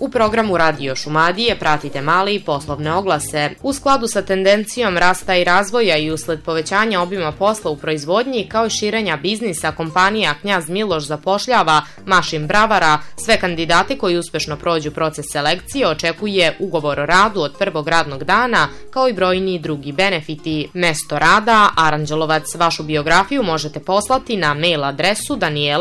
U programu Radio Šumadije pratite male i poslovne oglase. U skladu sa tendencijom rasta i razvoja i usled povećanja obima posla u proizvodnji kao i širenja biznisa, kompanija Knjaz Miloš zapošljava mašin bravara. Sve kandidate koji uspešno prođu proces selekcije očekuje ugovor o radu od prvog radnog dana kao i brojni drugi benefiti. Mesto rada Aranđelovac. Vašu biografiju možete poslati na mail adresu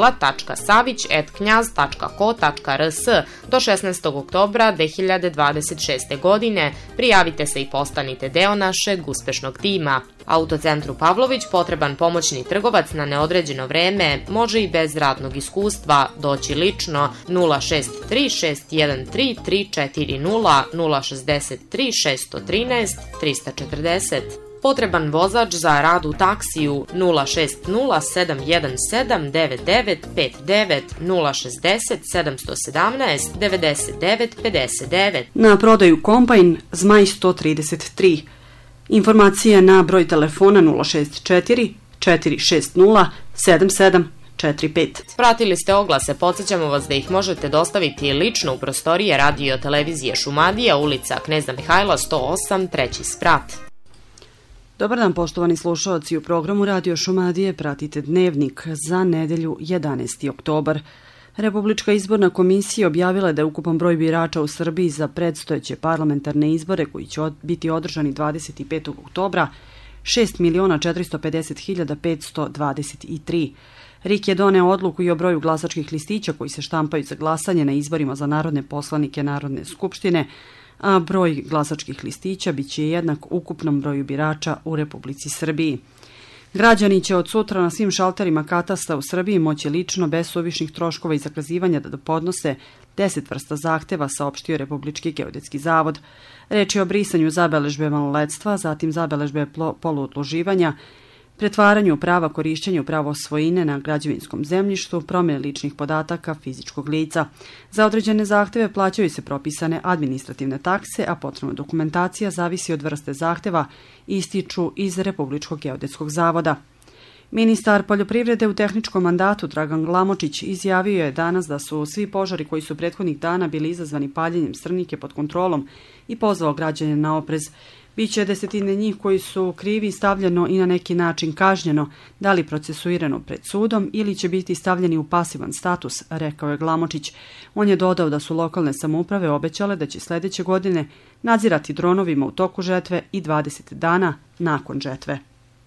daniela.savić@knjaz.ko.rs do 16. oktobra 2026. godine. Prijavite se i postanite deo našeg uspešnog tima. Autocentru Pavlović potreban pomoćni trgovac na neodređeno vreme, može i bez radnog iskustva, doći lično 063 613 340 063 613 340. Potreban vozač za rad u taksiju 060 717 9959 060 717 99 59. Na prodaju kombajn Zmaj 133. Informacije na broj telefona 064 460 7745. Pratili ste oglase, podsjećamo vas da ih možete dostaviti lično u prostorije Radio Televizije Šumadija, ulica Kneza Mihajla 108, treći sprat. Dobar dan, poštovani slušaoci, u programu Radio Šumadije pratite dnevnik za nedelju 11. oktobar. Republička izborna komisija objavila da je ukupan broj birača u Srbiji za predstojeće parlamentarne izbore koji će biti održani 25. oktobra 6.450.523. RIK je doneo odluku i o broju glasačkih listića koji se štampaju za glasanje na izborima za narodne poslanike Narodne skupštine, a broj glasačkih listića biće jednak ukupnom broju birača u Republici Srbiji. Građani će od sutra na svim šalterima katastra u Srbiji moći lično, bez suvišnih troškova i zakazivanja da podnose 10 vrsta zahteva, saopštio Republički geodetski zavod. Reč je o brisanju zabeležbe maloletstva, zatim zabeležbe poluutluživanja, pretvaranju prava korišćenja u pravo svojine na građevinskom zemljištu, promjene ličnih podataka fizičkog lica. Za određene zahteve plaćaju se propisane administrativne takse, a potrebna dokumentacija zavisi od vrste zahteva, ističu iz Republičkog geodetskog zavoda. Ministar poljoprivrede u tehničkom mandatu Dragan Glamočić izjavio je danas da su svi požari koji su prethodnih dana bili izazvani paljenjem srnike pod kontrolom i pozvao građane na oprez. Biće desetine njih koji su krivi stavljeno i na neki način kažnjeno, da li procesuirano pred sudom ili će biti stavljeni u pasivan status, rekao je Glamočić. On je dodao da su lokalne samouprave obećale da će sljedeće godine nadzirati dronovima u toku žetve i 20 dana nakon žetve.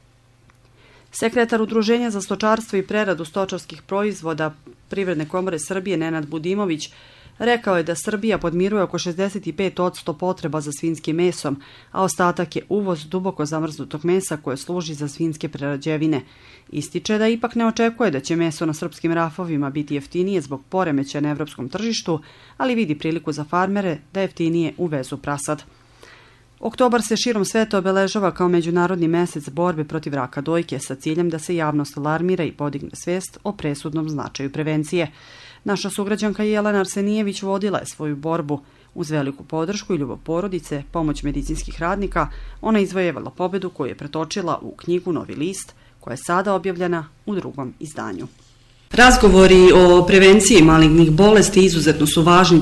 Sekretar Udruženja za stočarstvo i preradu stočarskih proizvoda Privredne komore Srbije Nenad Budimović rekao je da Srbija podmiruje oko 65% potreba za svinjskim mesom, a ostatak je uvoz duboko zamrznutog mesa koje služi za svinjske prerađevine. Ističe da ipak ne očekuje da će meso na srpskim rafovima biti jeftinije zbog poremećaja na evropskom tržištu, ali vidi priliku za farmere da jeftinije uvezu prasad. Oktobar se širom sveta obeležava kao međunarodni mesec borbe protiv raka dojke sa ciljem da se javnost alarmira i podigne svest o presudnom značaju prevencije. Naša sugrađanka Jelena Arsenijević vodila je svoju borbu. Uz veliku podršku i ljubav porodice, pomoć medicinskih radnika, ona izvojevala pobedu koju je pretočila u knjigu Novi list, koja je sada objavljena u 2. izdanju. Razgovori o prevenciji malignih bolesti izuzetno su važni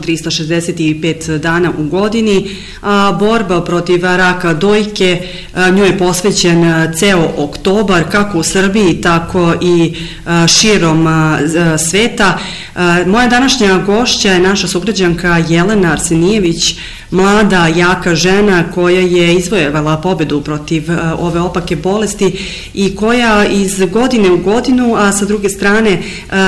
365 dana u godini, a borba protiv raka dojke, njoj je posvećen ceo oktobar, kako u Srbiji, tako i širom sveta. Moja današnja gošća je naša sugrađanka Jelena Arsenijević, mlada, jaka žena koja je izvojevala pobedu protiv ove opake bolesti i koja iz godine u godinu, a sa druge strane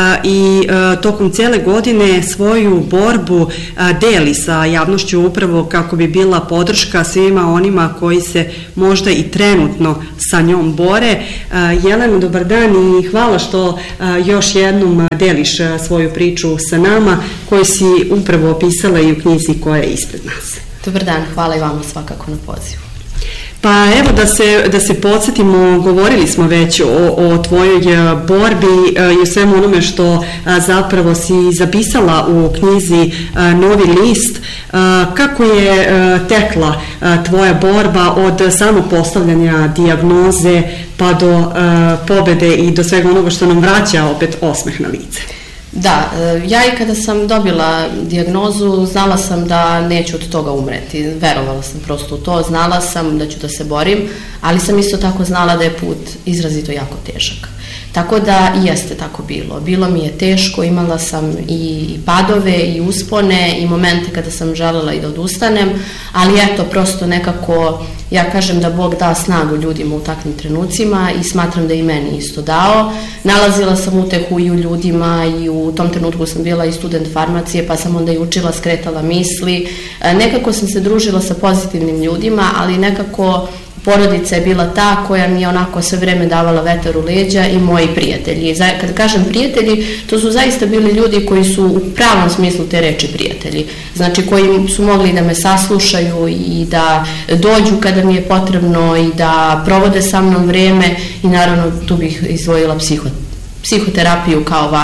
i tokom cele godine svoju borbu deli sa javnošću upravo kako bi bila podrška svima onima koji se možda i trenutno sa njom bore. Jelena, dobar dan i hvala što još jednom deliš svoju priču sa nama koju si upravo opisala i u knjizi koja je ispred nas. Dobar dan, hvala i vama svakako na pozivu. Pa evo da se podsjetimo, govorili smo već o tvojoj borbi i o svemu onome što zapravo si zapisala u knjizi Novi list. Kako je tekla tvoja borba od samog postavljanja dijagnoze pa do pobede i do svega onoga što nam vraća opet osmeh na lice? Da, ja i kada sam dobila dijagnozu znala sam da neću od toga umreti, verovala sam prosto u to, znala sam da ću da se borim, ali sam isto tako znala da je put izrazito jako težak. Tako da i jeste tako bilo. Bilo mi je teško, imala sam i padove i uspone i momente kada sam želela i da odustanem, ali eto, prosto nekako, ja kažem da Bog da snagu ljudima u takvim trenucima i smatram da i meni isto dao. Nalazila sam utehu i u ljudima i u tom trenutku sam bila i student farmacije, pa sam onda i učila, skretala misli. Nekako sam se družila sa pozitivnim ljudima, ali nekako porodica je bila ta koja mi je onako sve vreme davala vetar u leđa i moji prijatelji. Kada kažem prijatelji, to su zaista bili ljudi koji su u pravom smislu te reči prijatelji. Znači koji su mogli da me saslušaju i da dođu kada mi je potrebno i da provode sa mnom vreme i naravno tu bih izdvojila psihoterapiju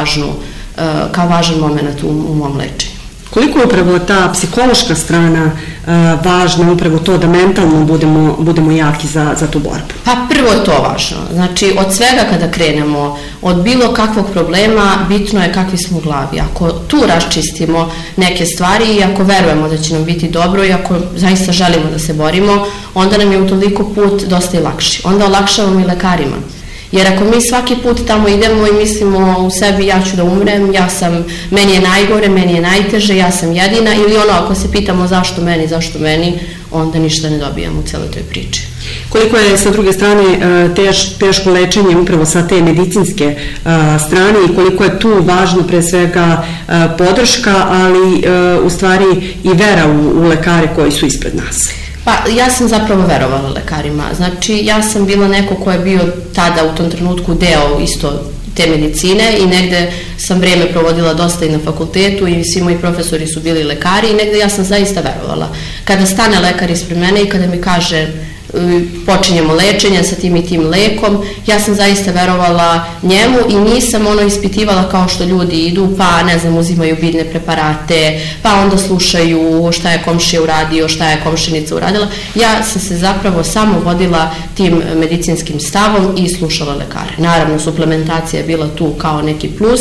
kao važan moment u mom lečenju. Koliko je upravo ta psihološka strana važna, upravo to da mentalno budemo jaki za tu borbu? Pa prvo je to važno. Znači od svega kada krenemo, od bilo kakvog problema, bitno je kakvi smo u glavi. Ako tu raščistimo neke stvari i ako verujemo da će nam biti dobro i ako zaista želimo da se borimo, onda nam je u toliko put dosta i lakši. Onda olakšavamo i lekarima. Jer ako mi svaki put tamo idemo i mislimo u sebi ja ću da umrem, meni je najgore, meni je najteže, ja sam jedina, ili ako se pitamo zašto meni, onda ništa ne dobijamo u celoj toj priči. Koliko je sa druge strane teško lečenje upravo sa te medicinske strane i koliko je tu važno pre svega podrška, ali u stvari i vera u lekare koji su ispred nas? Pa ja sam zapravo verovala lekarima, znači ja sam bila neko ko je bio tada u tom trenutku deo isto te medicine i negde sam vreme provodila dosta i na fakultetu i svi moji profesori su bili lekari i negde ja sam zaista verovala. Kada stane lekar ispred mene i kada mi kaže počinjemo lečenje sa tim i tim lekom, ja sam zaista verovala njemu i nisam ispitivala kao što ljudi idu, pa uzimaju biljne preparate, pa onda slušaju šta je komšija uradio, šta je komšinica uradila. Ja sam se zapravo samo vodila tim medicinskim stavom i slušala lekare. Naravno, suplementacija je bila tu kao neki plus,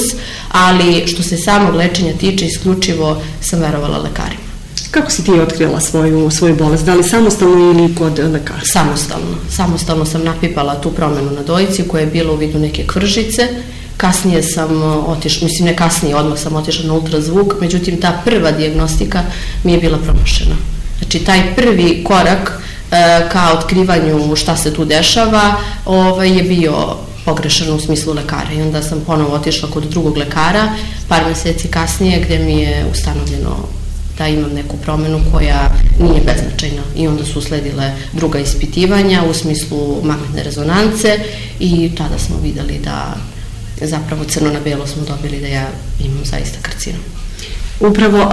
ali što se samog lečenja tiče, isključivo sam verovala lekarima. Kako si ti otkrila svoju bolest? Da li samostalno ili kod lekara? Samostalno sam napipala tu promenu na dojci koja je bila u vidu neke kvržice. Kasnije sam otišla, odmah sam otišla na ultrazvuk, međutim ta prva dijagnostika mi je bila promašena. Znači taj prvi korak ka otkrivanju šta se tu dešava je bio pogrešan u smislu lekara i onda sam ponovo otišla kod drugog lekara par meseci kasnije gde mi je ustanovljeno da imam neku promenu koja nije beznačajna i onda su usledile druga ispitivanja u smislu magnetne rezonance i tada smo videli da zapravo crno na belo smo dobili da ja imam zaista karcinom. Upravo,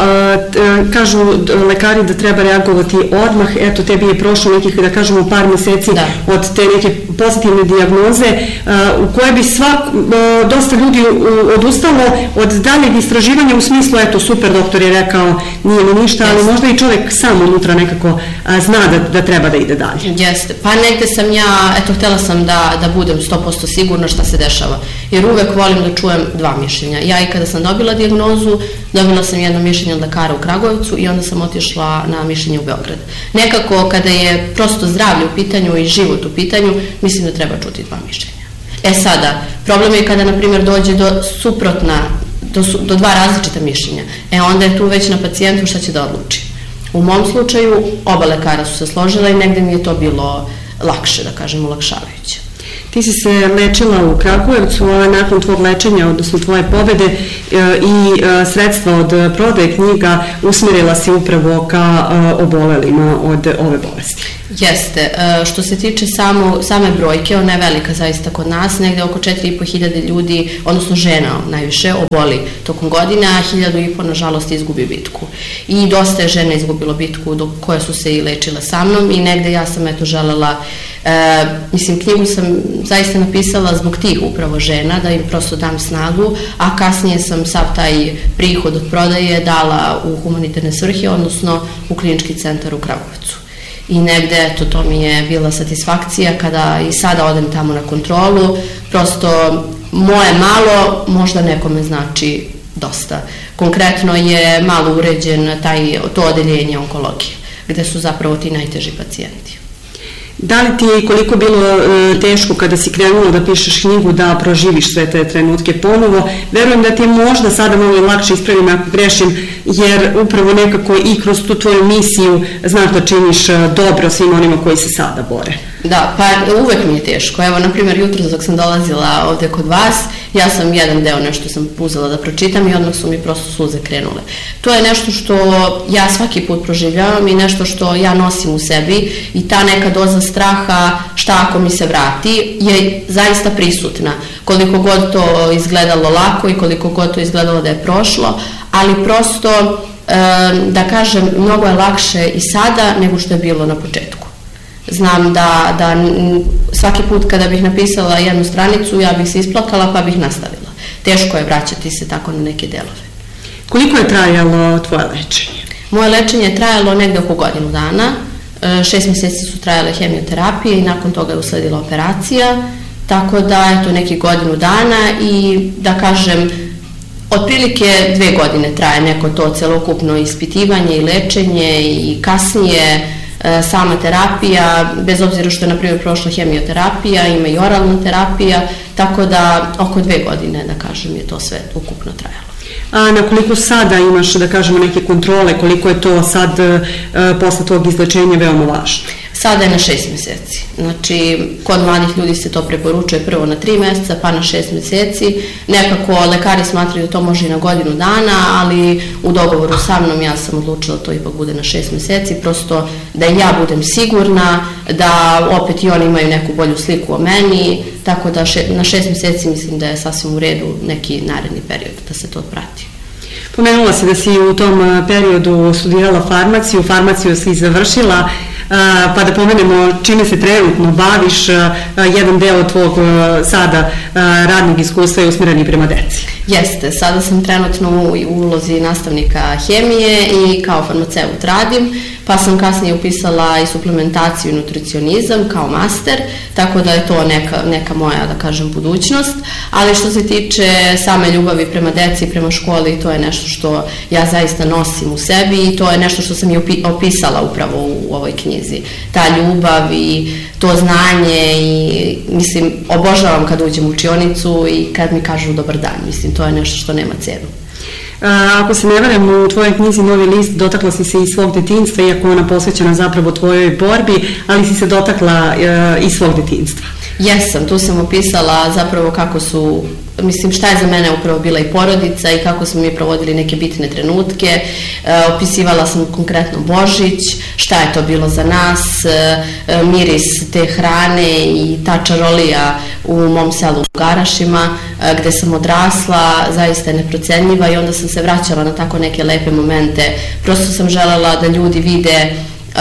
kažu lekari da treba reagovati odmah, eto tebi je prošlo nekih, da kažemo, par meseci od te neke pozitivne dijagnoze u koje bi dosta ljudi odustalo od daljeg istraživanja u smislu, eto super, doktor je rekao, nije mi ništa, ali možda i čovjek sam unutra nekako zna da treba da ide dalje. Jeste, pa negde sam ja, htjela sam da budem 100% sigurna šta se dešava, jer uvek volim da čujem dva mišljenja. Ja i kada sam dobila dijagnozu, dobila sam jedno mišljenje od lekara u Kragujevcu i onda sam otišla na mišljenje u Beograd. Nekako kada je prosto zdravlje u pitanju i život u pitanju, mislim da treba čuti dva mišljenja. Sada, problem je kada, na primjer, dođe do dva različita mišljenja. Onda je tu već na pacijentu šta će da odluči. U mom slučaju, oba lekara su se složila i negde mi je to bilo lakše, da kažem, olakšavajuće. Ti si se lečila u Kragujevcu, a nakon tvog lečenja, odnosno tvoje pobede i sredstva od prodaje knjiga usmjerila si upravo ka obolelima od ove bolesti. Jeste. Što se tiče same brojke, ona je velika zaista kod nas, negde oko 4.500 ljudi, odnosno žena najviše, oboli tokom godine, a 1.500 nažalost izgubi bitku. I dosta je žena izgubilo bitku koje su se i lečile sa mnom i negde ja sam želela, knjigu sam zaista napisala zbog tih upravo žena, da im prosto dam snagu, a kasnije sam sav taj prihod od prodaje dala u humanitarne svrhe, odnosno u klinički centar u Kragujevcu. I negde, to mi je bila satisfakcija kada i sada odem tamo na kontrolu, prosto moje malo možda nekome znači dosta. Konkretno je malo uređen to odeljenje onkologije, gde su zapravo ti najteži pacijenti. Da li ti je i koliko bilo teško kada si krenula da pišeš knjigu da proživiš sve te trenutke ponovo? Verujem da ti je možda sada malo lakše, ispravim ako grešim, jer upravo nekako i kroz tu tvoju misiju znaš da činiš dobro svim onima koji se sada bore. Da, pa uvek mi je teško. Evo, na primjer, jutro dok sam dolazila ovde kod vas, ja sam jedan deo nešto sam uzela da pročitam i odmah su mi prosto suze krenule. To je nešto što ja svaki put proživljavam i nešto što ja nosim u sebi i ta neka doza straha šta ako mi se vrati je zaista prisutna. Koliko god to izgledalo lako i koliko god to izgledalo da je prošlo, ali prosto, da kažem, mnogo je lakše i sada nego što je bilo na početku. Znam da svaki put kada bih napisala jednu stranicu, ja bih se isplakala pa bih nastavila. Teško je vraćati se tako na neke delove. Koliko je trajalo tvoje lečenje? Moje lečenje je trajalo negde oko godinu dana. 6 mjeseci su trajale hemioterapije i nakon toga je usledila operacija. Tako da je to neki godinu dana i da kažem, otprilike 2 godine traje neko to celokupno ispitivanje i lečenje i kasnije sama terapija, bez obzira što je na primjer prošla hemioterapija, ima i oralna terapija, tako da oko 2 godine, da kažem, je to sve ukupno trajalo. A na koliko sada imaš, da kažemo, neke kontrole, koliko je to sad posle tog izlečenja veoma važno? Sada je na 6 mjeseci. Znači, kod mladih ljudi se to preporučuje prvo na 3 mjeseca, pa na 6 mjeseci. Nekako lekari smatraju da to može i na godinu dana, ali u dogovoru sa mnom ja sam odlučila da to ipak bude na 6 mjeseci, prosto da i ja budem sigurna, da opet i oni imaju neku bolju sliku o meni, tako da na 6 mjeseci mislim da je sasvim u redu neki naredni period da se to prati. Pomenula si da si u tom periodu studirala farmaciju si završila, pa da pomenemo čime se trenutno baviš, jedan deo tvog sada radnog iskustva je usmjeren prema deci. Jeste, sada sam trenutno u ulozi nastavnika hemije i kao farmaceut radim, pa sam kasnije upisala i suplementaciju i nutricionizam kao master, tako da je to neka moja, da kažem, budućnost, ali što se tiče same ljubavi prema deci i prema školi, to je nešto što ja zaista nosim u sebi i to je nešto što sam i opisala upravo u ovoj knjizi. Ta ljubav i to znanje i, mislim, obožavam kad uđem u učionicu i kad mi kažu dobar dan, mislim, to je nešto što nema cenu. Ako se ne varam, u tvojoj knjizi Novi list dotakla si se i svog detinjstva, iako ona posvećena zapravo tvojoj borbi, ali si se dotakla i svog detinjstva. Jesam, tu sam opisala zapravo kako su, mislim, šta je za mene upravo bila i porodica i kako smo mi provodili neke bitne trenutke. Opisivala sam konkretno Božić, šta je to bilo za nas, miris te hrane i ta čarolija u mom selu u Garašima, gde sam odrasla, zaista je neprocenljiva i onda sam se vraćala na tako neke lepe momente. Prosto sam želela da ljudi vide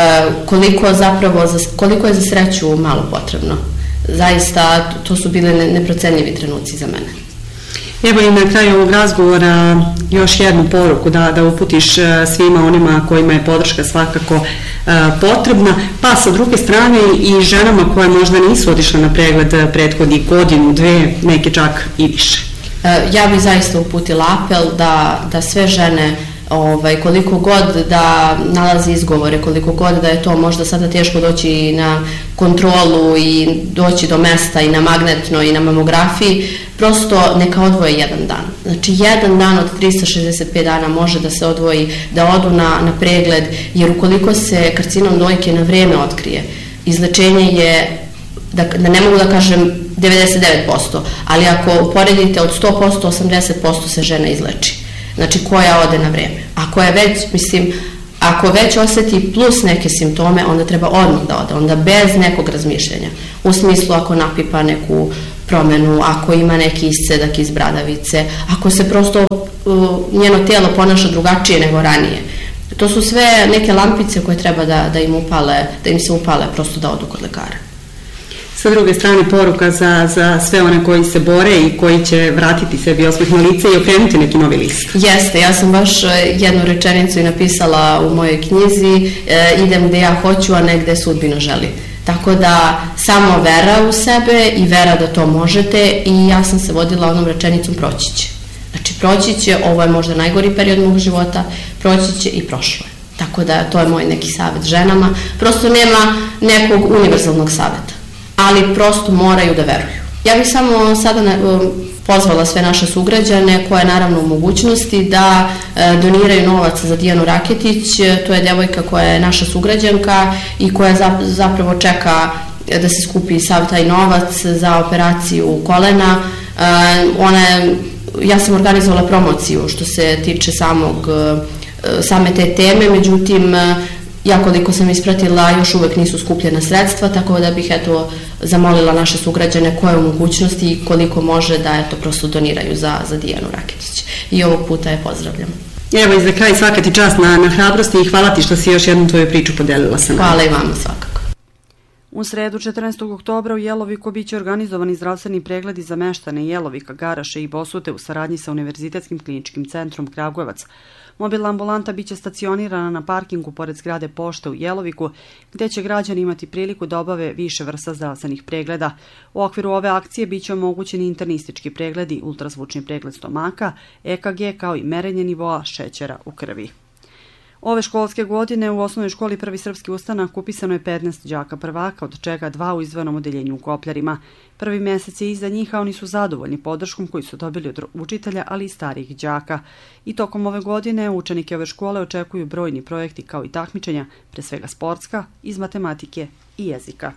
koliko je za sreću malo potrebno. Zaista, to su bile neprocenljivi trenuci za mene. Evo i na kraju ovog razgovora još jednu poruku da uputiš svima onima kojima je podrška svakako potrebna, pa sa druge strane i ženama koje možda nisu otišle na pregled prethodnih godinu, 2, neke čak i više. Ja bih zaista uputila apel da sve žene, koliko god da nalazi izgovore, koliko god da je to možda sada teško doći na kontrolu i doći do mesta i na magnetnoj i na mamografiji, prosto neka odvoje jedan dan. Znači, jedan dan od 365 dana može da se odvoji, da odu na pregled, jer ukoliko se karcinom dojke na vrijeme otkrije, izlečenje je, da ne mogu da kažem 99%, ali ako uporedite od 100%, 80% se žena izleči. Znači, koja ode na vrijeme. Ako već osjeti plus neke simptome, onda treba odmah da ode, onda bez nekog razmišljanja. U smislu ako napipa neku promjenu, ako ima neki iscedak iz bradavice, ako se prosto njeno tijelo ponaša drugačije nego ranije. To su sve neke lampice koje treba da im se upale, prosto da odu kod lekara. Sa druge strane, poruka za sve one koji se bore i koji će vratiti sebi osmeh na lice i okrenuti neki novi list. Jeste, ja sam baš jednu rečenicu i napisala u mojoj knjizi, idem gde ja hoću, a ne gde sudbina želi. Tako da samo vera u sebe i vera da to možete i ja sam se vodila onom rečenicom proći će. Znači, proći će, ovo je možda najgori period mog života, proći će i prošlo je. Tako da to je moj neki savjet ženama. Prosto nema nekog univerzalnog savjeta, ali prosto moraju da veruju. Ja bih samo sada pozvala sve naše sugrađane koje naravno u mogućnosti da doniraju novac za Dijanu Raketić. To je devojka koja je naša sugrađanka i koja zapravo čeka da se skupi sav taj novac za operaciju kolena. Ja sam organizovala promociju što se tiče same te teme, međutim ja koliko sam ispratila još uvek nisu skupljena sredstva, tako da bih zamolila naše sugrađane koje u mogućnosti i koliko može da prosto doniraju za Dijanu Raketić. I ovog puta je pozdravljam. Evo i za kraj svaka ti čast na hrabrosti i hvala ti što si još jednu tvoju priču podelila sa nama. Hvala i vama svakako. U sredu 14. oktobra u Jeloviku biće organizovani zdravstveni pregledi za meštane Jelovika, Garaše i Bosute u saradnji sa Univerzitetskim kliničkim centrom Kragujevac. Mobilna ambulanta biće stacionirana na parkingu pored zgrade pošte u Jeloviku, gde će građani imati priliku da obave više vrsta zdravstvenih pregleda. U okviru ove akcije biće omogućeni internistički pregledi, ultrazvučni pregled stomaka, EKG kao i merenje nivoa šećera u krvi. Ove školske godine u osnovnoj školi Prvi srpski ustanak upisano je 15 đaka prvaka, od čega 2 u izdvojenom odeljenju u Kopljarima. Prvi mesec je iza njih, a oni su zadovoljni podrškom koju su dobili od učitelja, ali i starijih đaka. I tokom ove godine učenike ove škole očekuju brojni projekti kao i takmičenja, pre svega sportska, iz matematike i jezika.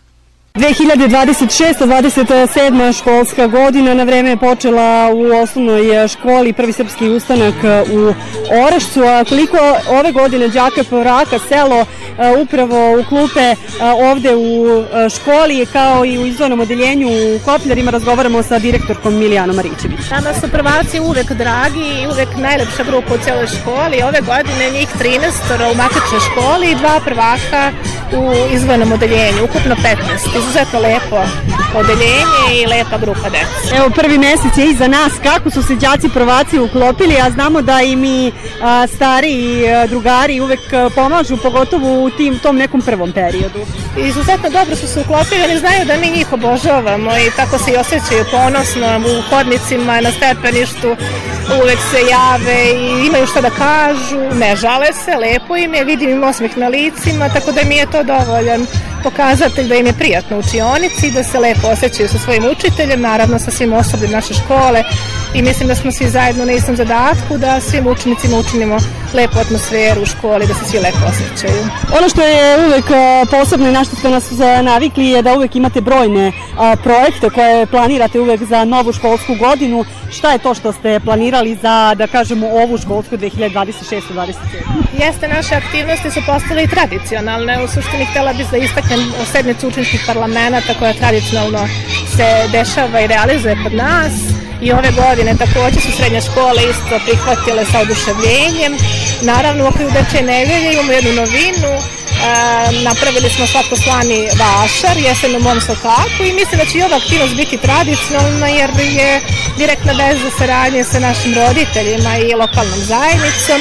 2026-27 školska godina na vreme je počela u osnovnoj školi Prvi srpski ustanak u Orašcu, a koliko ove godine đaka prvaka selo upravo u klupe ovde u školi kao i u izdvojenom odeljenju u Kopljarima razgovaramo sa direktorkom Milijanom Maričević. Nama su prvaci uvek dragi i uvek najlepša grupa u cijeloj školi. Ove godine njih 13 u matičnoj školi i 2 prvaka u izdvojenom odeljenju, ukupno 15. Izuzetno lepo odeljenje i lepa grupa dece. Evo, prvi mesec je iza nas. Kako su se đaci prvaci uklopili, a znamo da i mi stariji drugari uvek pomažu, pogotovo u tom nekom prvom periodu. Izuzetno dobro su se uklopili, oni znaju da mi njih obožavamo i tako se i osjećaju ponosno u hodnicima, na stepeništu, uvek se jave i imaju šta da kažu, ne žale se, lepo im je, vidim im osmeh na licima, tako da mi je to dovoljan pokazatelj da im je prijatno u učionici, da se lepo osjećaju sa svojim učiteljem, naravno sa svim osobljem naše škole i mislim da smo svi zajedno na istom zadatku da svim učenicima učinimo lepu atmosferu u školi, da se svi lepo osjećaju. Ono što je uvek posebno i na što ste nas navikli je da uvek imate brojne projekte koje planirate uvek za novu školsku godinu. Šta je to što ste planirali za, da kažemo, ovu školsku 2026-2027? Jeste, naše aktivnosti su postale i tradicionalne. U suštini htjela bih da istaknem sednicu učeničkih parlamenata koja tradicionalno se dešava i realizuje kod nas. I ove godine također su srednje škole isto prihvatile sa oduševljenjem. Naravno, u okviru Dečje nedelje imamo jednu novinu. Napravili smo slatkoslani vašar, jesen u mom sokaku i mislim da će i ova aktivnost biti tradicionalna jer je direktna veza saradnje sa našim roditeljima i lokalnom zajednicom.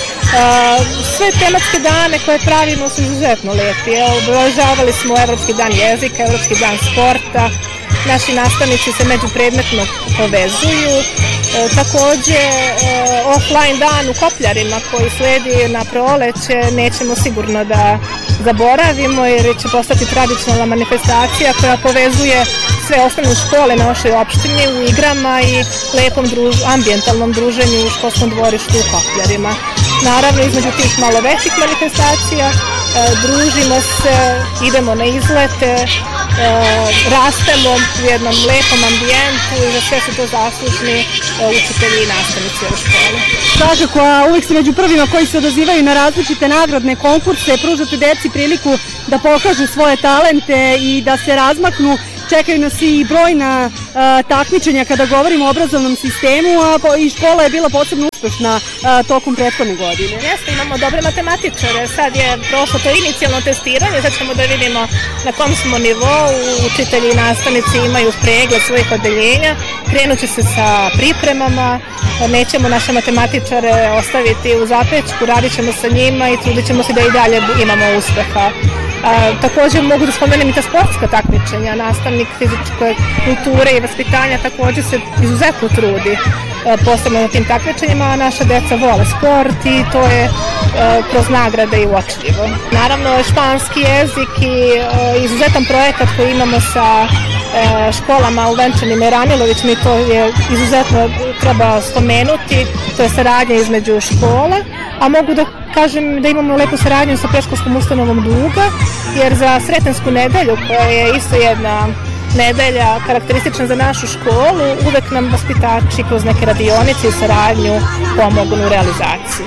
Sve tematske dane koje pravimo su izuzetno lepi. Obeležavali smo Evropski dan jezika, Evropski dan sporta. Naši nastavnici se međupredmetno povezuju. Također offline dan u Kopljarima koji sledi na proleće nećemo sigurno da zaboravimo jer će postati tradicionalna manifestacija koja povezuje sve osnovne škole na našoj opštini u igrama i lepom ambijentalnom druženju u školskom dvorištu u Kopljarima. Naravno, između tih malo većih manifestacija družimo se, idemo na izlete, rastemo u jednom lepom ambijentu i za sve su to zaslužni učitelji i nastavnici ove škole. Svakako, a uvijek se među prvima koji se odazivaju na različite nagradne konkurse, pružate deci priliku da pokažu svoje talente i da se razmaknu. Čekaju nas i brojna takmičenja kada govorimo o obrazovnom sistemu, a i škola je bila posebno uspešna tokom prethodne godine. Jeste, imamo dobre matematičare, sad je prošlo to inicijalno testiranje, sad ćemo da vidimo na kom smo nivou, učitelji i nastavnici imaju pregled svojih odeljenja, krenut će se sa pripremama, nećemo naše matematičare ostaviti u zapećku, radit ćemo sa njima i trudit ćemo se da i dalje imamo uspeha Također mogu da spomenem i ta sportska takmičenja. Nastavnik fizičke kulture i vaspitanja također se izuzetno trudi posebno na tim takmičenjima, a naša deca vole sport i to je kroz nagrade i uočljivo. Naravno, španski jezik i izuzetan projekat koji imamo sa školama u Venčanim i Ranilovićima i to je izuzetno treba spomenuti, to je saradnja između škola, a mogu da kažem da imamo lepu saradnju sa predškolskom ustanovom Duga, jer za Sretensku nedelju, koja je isto jedna nedelja karakteristična za našu školu, uvek nam vaspitači kroz neke radionice i saradnju pomognu u realizaciji.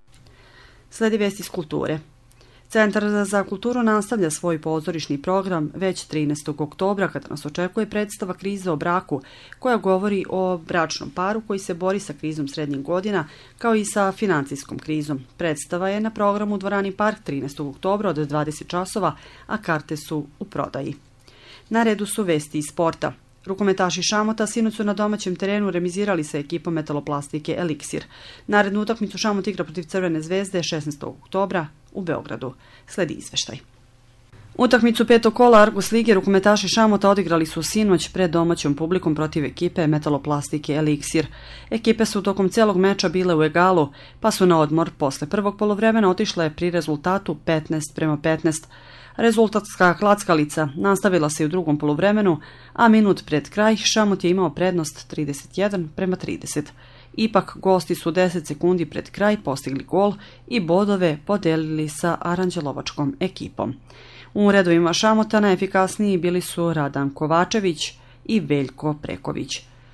Sledi vesti iz kulture. Centar za kulturu nastavlja svoj pozorišni program već 13. oktobra kada nas očekuje predstava Kriza o braku koja govori o bračnom paru koji se bori sa krizom srednjih godina kao i sa financijskom krizom. Predstava je na programu Dvorani Park 13. oktobra od 20 časova, a karte su u prodaji. Na redu su vesti iz sporta. Rukometaši Šamota sinoć su na domaćem terenu remizirali sa ekipom metaloplastike Eliksir. Narednu utakmicu Šamot igra protiv Crvene zvezde 16. oktobra u Beogradu. Sledi izveštaj. Utakmicu petog kola Argus lige rukometaši Šamota odigrali su sinoć pred domaćom publikom protiv ekipe metaloplastike Eliksir. Ekipe su tokom celog meča bile u egalu, pa su na odmor posle prvog poluvremena otišle pri rezultatu 15:15. Rezultatska klackalica nastavila se u drugom poluvremenu, a minut pred kraj Šamot je imao prednost 31:30. Ipak gosti su 10 sekundi pred kraj postigli gol i bodove podelili sa Aranđelovačkom ekipom. U redovima Šamota najefikasniji bili su Radan Kovačević i Veljko Preković.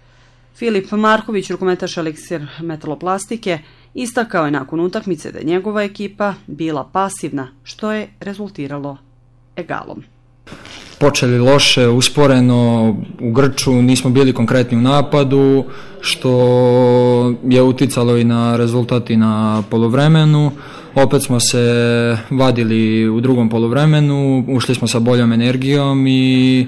Filip Marković, rukometaš Eliksir metaloplastike, istakao je nakon utakmice da je njegova ekipa bila pasivna, što je rezultiralo egalom. Počeli loše, usporeno, u grču, nismo bili konkretni u napadu, što je uticalo i na rezultat i na poluvremenu. Opet smo se vadili u drugom poluvremenu, ušli smo sa boljom energijom i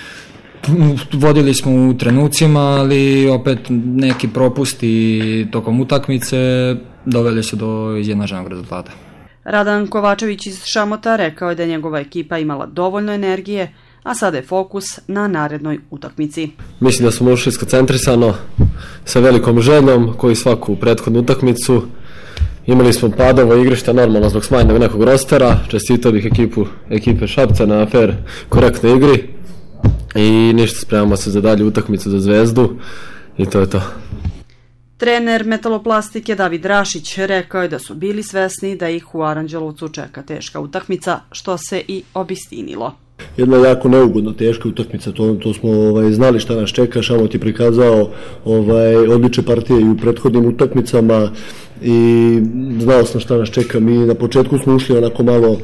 vodili smo u trenucima, ali opet neki propusti tokom utakmice doveli su do izjednačenog rezultata. Radan Kovačević iz Šamota rekao je da je njegova ekipa imala dovoljno energije, a sada je fokus na narednoj utakmici. Mislim da smo ušli skoncentrisano, sa velikom željom, koji svaku prethodnu utakmicu. Imali smo padova igrišta normalno zbog smanjenog nekog rostera. Čestitao bih ekipe Šapca na fair, korektnoj igri. I ništa, spremamo se za dalju utakmicu za Zvezdu i to je to. Trener metaloplastike David Rašić rekao je da su bili svesni da ih u Aranđelovcu čeka teška utakmica, što se i obistinilo. Jedna jako neugodno teška utakmica, to smo znali šta nas čeka. Šamot je prikazao odlične partije i u prethodnim utakmicama i znao sam šta nas čeka. Mi na početku smo ušli onako malo,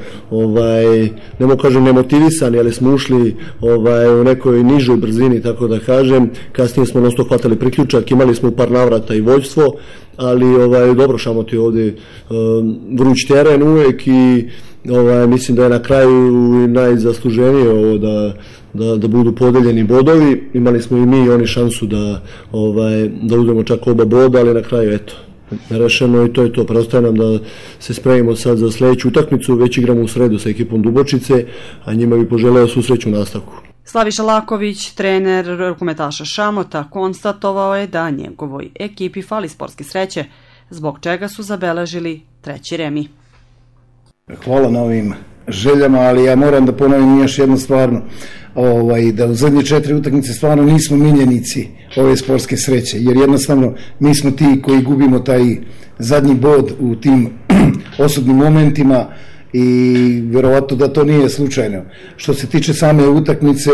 ne mogu kažem nemotivisani, ali smo ušli u nekoj nižoj brzini, tako da kažem. Kasnije smo nosto hvatali priključak, imali smo par navrata i vođstvo, ali dobro, Šamot je ovdje vruć teren uvek i mislim da je na kraju najzasluženije ovo da budu podeljeni bodovi. Imali smo i mi i oni šansu da uzmemo čak oba boda, ali na kraju eto, nerešeno i to je to. Preostaje nam da se spremimo sad za sledeću utakmicu, već igramo u sredu sa ekipom Dubočice, a njima bi poželeo svu sreću u nastavku. Slaviša Laković, trener rukometaša Šamota, konstatovao je da njegovoj ekipi fali sportske sreće, zbog čega su zabeležili 3. remi. Hvala na ovim željama, ali ja moram da ponovim još jednu stvarno, da u zadnje 4 utakmice stvarno nismo miljenici ove sportske sreće, jer jednostavno mi smo ti koji gubimo taj zadnji bod u tim osobnim momentima i vjerovatno da to nije slučajno. Što se tiče same utakmice,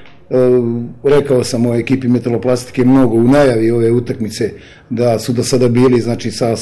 rekao sam o ekipi metaloplastike mnogo u najavi ove utakmice da su do sada bili, znači sa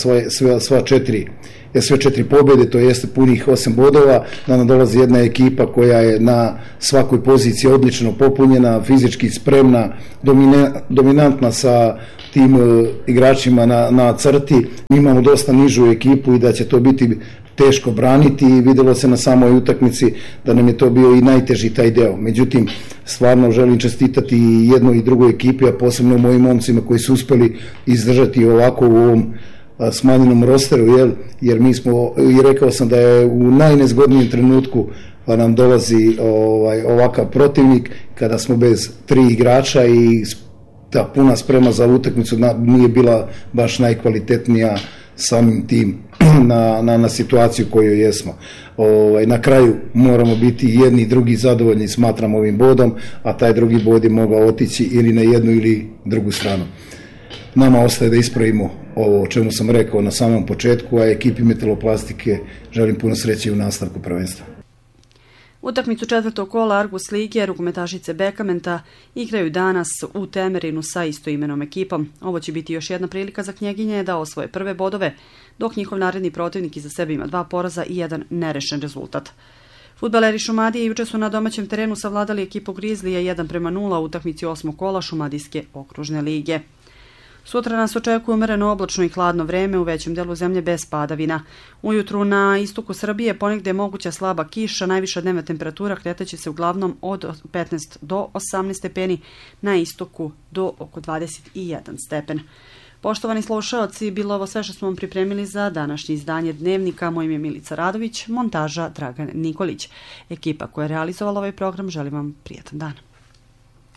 sve 4 pobjede, to jeste punih 8 bodova, da nam dolazi jedna ekipa koja je na svakoj poziciji odlično popunjena, fizički spremna, dominantna sa tim igračima na crti. Mi imamo dosta nižu ekipu i da će to biti teško braniti i vidjelo se na samoj utakmici da nam je to bio i najteži taj deo. Međutim, stvarno želim čestitati i jednoj i drugoj ekipi, a posebno mojim momcima koji su uspeli izdržati ovako u ovom smanjenom rosteru, jer mi smo, i rekao sam da je u najnezgodnijem trenutku nam dolazi ovakav protivnik, kada smo bez 3 igrača i ta puna sprema za utakmicu nije bila baš najkvalitetnija samim tim na situaciju koju jesmo. Na kraju moramo biti jedni i drugi zadovoljni, smatram, ovim bodom, a taj drugi bod je mogao otići ili na jednu ili drugu stranu. Nama ostaje da ispravimo ovo o čemu sam rekao na samom početku, a ekipi Metaloplastike želim puno sreće u nastavku prvenstva. Utakmicu 4. kola Argus lige rukometašice Bekamenta igraju danas u Temerinu sa istoimenom ekipom. Ovo će biti još jedna prilika za Knjeginje da osvoje prve bodove, dok njihov naredni protivnik iza sebe ima 2 poraza i 1 nerešen rezultat. Fudbaleri Šumadije juče su na domaćem terenu savladali ekipu Grizlija 1:0 u utakmici 8. kola Šumadijske okružne lige. Sutra nas očekuje umereno oblačno i hladno vreme u većem delu zemlje bez padavina. Ujutru na istoku Srbije ponegde je moguća slaba kiša, najviša dnevna temperatura kretaće se uglavnom od 15 do 18 stepeni, na istoku do oko 21 stepen. Poštovani slušaoci, bilo ovo sve što smo vam pripremili za današnje izdanje Dnevnika. Moje ime je Milica Radović, montaža Dragan Nikolić. Ekipa koja je realizovala ovaj program želi vam prijatan dan.